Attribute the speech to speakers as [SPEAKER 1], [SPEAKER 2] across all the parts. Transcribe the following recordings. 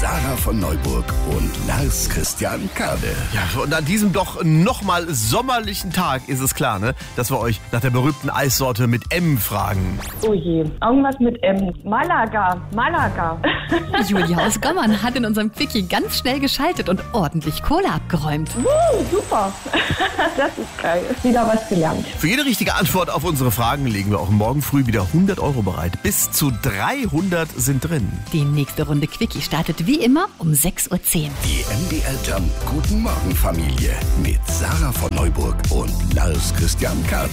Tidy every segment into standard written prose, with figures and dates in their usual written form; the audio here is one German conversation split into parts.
[SPEAKER 1] Sarah von Neuburg und Lars Christian Kade.
[SPEAKER 2] Ja, und an diesem doch nochmal sommerlichen Tag ist es klar, ne, dass wir euch nach der berühmten Eissorte mit M fragen.
[SPEAKER 3] Oh je, irgendwas mit M. Malaga.
[SPEAKER 4] Julia aus Gommern hat in unserem Quickie ganz schnell geschaltet und ordentlich Kohle abgeräumt.
[SPEAKER 3] Super. Das ist geil. Wieder was gelernt.
[SPEAKER 2] Für jede richtige Antwort auf unsere Fragen legen wir auch morgen früh wieder 100 Euro bereit. Bis zu 300 sind drin.
[SPEAKER 4] Die nächste Runde Quickie startet wie immer um 6:10 Uhr.
[SPEAKER 1] Die MDR Jump Guten Morgen Familie mit Sarah von Neuburg und Lars Christian Kade.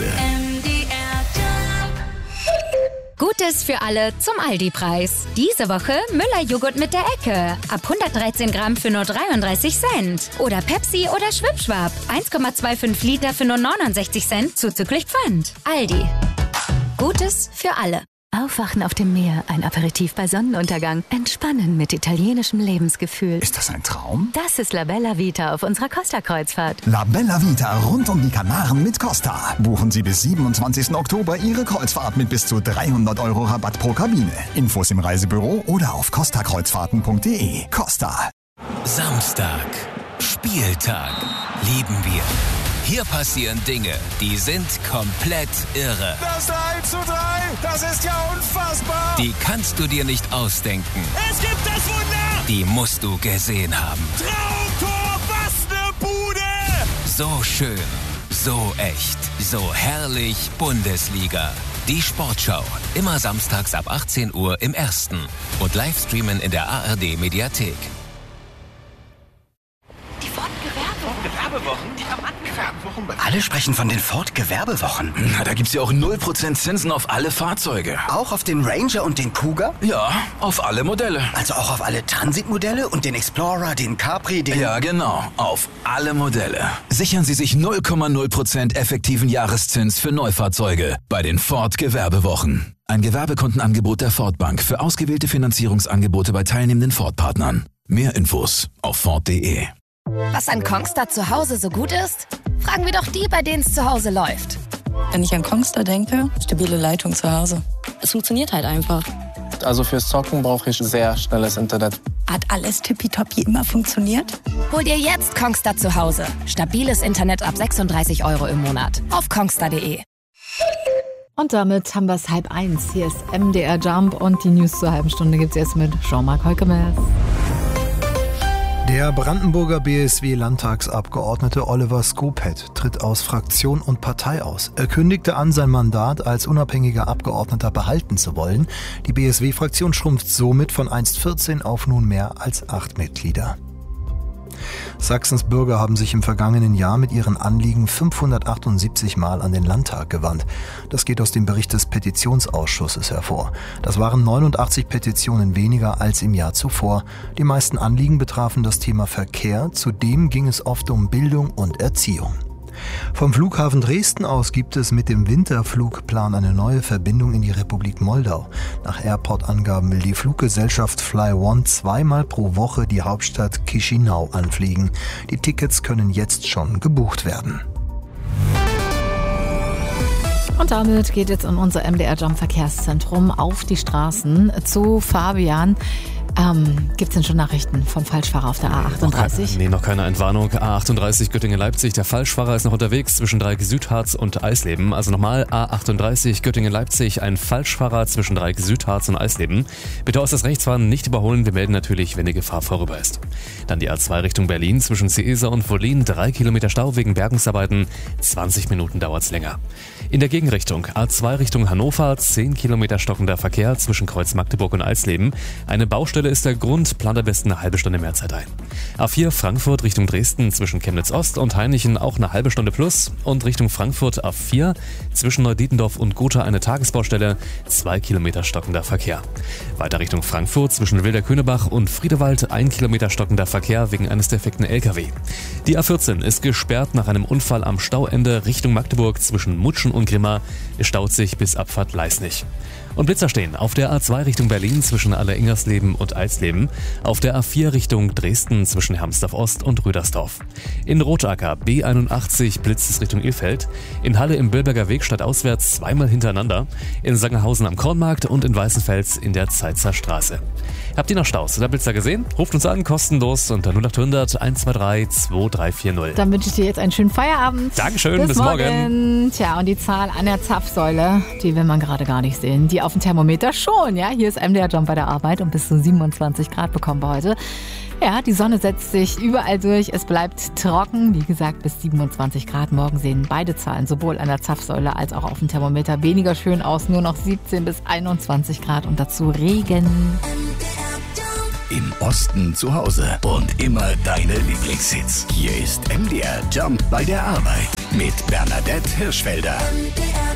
[SPEAKER 5] Gutes für alle zum Aldi-Preis. Diese Woche Müller-Joghurt mit der Ecke. Ab 113 Gramm für nur 33 Cent. Oder Pepsi oder Schwipschwap. 1,25 Liter für nur 69 Cent zuzüglich Pfand. Aldi. Gutes für alle.
[SPEAKER 6] Aufwachen auf dem Meer, ein Aperitif bei Sonnenuntergang, entspannen mit italienischem Lebensgefühl.
[SPEAKER 7] Ist das ein Traum?
[SPEAKER 6] Das ist La Bella Vita auf unserer Costa-Kreuzfahrt.
[SPEAKER 7] La Bella Vita rund um die Kanaren mit Costa. Buchen Sie bis 27. Oktober Ihre Kreuzfahrt mit bis zu 300 Euro Rabatt pro Kabine. Infos im Reisebüro oder auf costakreuzfahrten.de. Costa.
[SPEAKER 8] Samstag. Spieltag. Lieben wir. Hier passieren Dinge, die sind komplett irre.
[SPEAKER 9] Das 3:3, das ist ja unfassbar.
[SPEAKER 8] Die kannst du dir nicht ausdenken.
[SPEAKER 9] Es gibt das Wunder.
[SPEAKER 8] Die musst du gesehen haben.
[SPEAKER 9] Traumtor, was ne Bude.
[SPEAKER 8] So schön, so echt, so herrlich Bundesliga. Die Sportschau, immer samstags ab 18 Uhr im Ersten und Livestreamen in der ARD Mediathek.
[SPEAKER 10] Alle sprechen von den Ford-Gewerbewochen.
[SPEAKER 11] Na, da gibt's ja auch 0% Zinsen auf alle Fahrzeuge.
[SPEAKER 10] Auch auf den Ranger und den Cougar?
[SPEAKER 11] Ja, auf alle Modelle.
[SPEAKER 10] Also auch auf alle Transit-Modelle und den Explorer, den Capri, den...
[SPEAKER 11] Ja, genau, auf alle Modelle. Sichern Sie sich 0,0% effektiven Jahreszins für Neufahrzeuge bei den Ford-Gewerbewochen. Ein Gewerbekundenangebot der Ford Bank für ausgewählte Finanzierungsangebote bei teilnehmenden Ford-Partnern. Mehr Infos auf Ford.de.
[SPEAKER 5] Was an Kongstar zu Hause so gut ist? Fragen wir doch die, bei denen es zu Hause läuft.
[SPEAKER 12] Wenn ich an Kongstar denke, stabile Leitung zu Hause. Es funktioniert halt einfach.
[SPEAKER 13] Also fürs Zocken brauche ich sehr schnelles Internet.
[SPEAKER 12] Hat alles tippitoppi immer funktioniert?
[SPEAKER 5] Hol dir jetzt Kongstar zu Hause. Stabiles Internet ab 36 Euro im Monat. Auf kongstar.de.
[SPEAKER 14] Und damit haben wir es 12:30. Hier ist MDR Jump und die News zur halben Stunde gibt es jetzt mit Jean-Marc Heukemes.
[SPEAKER 15] Der Brandenburger BSW-Landtagsabgeordnete Oliver Skopet tritt aus Fraktion und Partei aus. Er kündigte an, sein Mandat als unabhängiger Abgeordneter behalten zu wollen. Die BSW-Fraktion schrumpft somit von einst 14 auf nun mehr als 8 Mitglieder. Sachsens Bürger haben sich im vergangenen Jahr mit ihren Anliegen 578 Mal an den Landtag gewandt. Das geht aus dem Bericht des Petitionsausschusses hervor. Das waren 89 Petitionen weniger als im Jahr zuvor. Die meisten Anliegen betrafen das Thema Verkehr. Zudem ging es oft um Bildung und Erziehung. Vom Flughafen Dresden aus gibt es mit dem Winterflugplan eine neue Verbindung in die Republik Moldau. Nach Airport-Angaben will die Fluggesellschaft FlyOne 2-mal pro Woche die Hauptstadt Chișinău anfliegen. Die Tickets können jetzt schon gebucht werden.
[SPEAKER 14] Und damit geht jetzt in unser MDR Jump Verkehrszentrum auf die Straßen zu Fabian. Gibt es denn schon Nachrichten vom Falschfahrer auf der A38?
[SPEAKER 16] Noch keine Entwarnung. A38 Göttingen-Leipzig. Der Falschfahrer ist noch unterwegs zwischen Dreieck Südharz und Eisleben. Also nochmal A38 Göttingen-Leipzig. Ein Falschfahrer zwischen Dreieck Südharz und Eisleben. Bitte aus das Rechtsfahren nicht überholen. Wir melden natürlich, wenn die Gefahr vorüber ist. Dann die A2 Richtung Berlin zwischen Seesa und Wollin. 3 Kilometer Stau wegen Bergungsarbeiten. 20 Minuten dauert's länger. In der Gegenrichtung A2 Richtung Hannover. 10 Kilometer stockender Verkehr zwischen Kreuz Magdeburg und Eisleben. Eine Baustelle ist der Grund, plant am besten eine halbe Stunde mehr Zeit ein. A4 Frankfurt Richtung Dresden zwischen Chemnitz Ost und Hainichen auch eine halbe Stunde plus und Richtung Frankfurt A4 zwischen Neudietendorf und Gotha eine Tagesbaustelle, 2 Kilometer stockender Verkehr. Weiter Richtung Frankfurt zwischen Wilderkönebach und Friedewald 1 Kilometer stockender Verkehr wegen eines defekten LKW. Die A14 ist gesperrt nach einem Unfall am Stauende Richtung Magdeburg zwischen Mutschen und Grimma. Es staut sich bis Abfahrt Leisnig. Und Blitzer stehen auf der A2 Richtung Berlin zwischen Alleringersleben und Eisleben, auf der A4 Richtung Dresden zwischen Hermsdorf Ost und Rüdersdorf. In Rotacker B81 blitzt es Richtung Ilfeld, in Halle im Billberger Weg stadtauswärts zweimal hintereinander, in Sangerhausen am Kornmarkt und in Weißenfels in der Zeitzer Straße. Habt ihr noch Staus oder Blitzer gesehen? Ruft uns an, kostenlos unter 0800 123 2340.
[SPEAKER 14] Dann wünsche ich dir jetzt einen schönen Feierabend.
[SPEAKER 16] Dankeschön, bis morgen.
[SPEAKER 14] Tja, und die Zahl an der Zapfsäule, die will man gerade gar nicht sehen. Die auf dem Thermometer schon, ja. Hier ist MDR Jump bei der Arbeit und bis zu 27 Grad bekommen wir heute. Ja, die Sonne setzt sich überall durch. Es bleibt trocken. Wie gesagt, bis 27 Grad. Morgen sehen beide Zahlen, sowohl an der Zapfsäule als auch auf dem Thermometer, weniger schön aus. Nur noch 17 bis 21 Grad und dazu Regen.
[SPEAKER 1] Im Osten zu Hause und immer deine Lieblingshits. Hier ist MDR Jump bei der Arbeit mit Bernadette Hirschfelder.